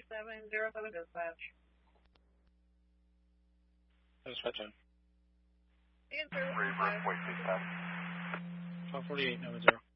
3707 dispatch. Dispatch on. Answer. 1248, number 0.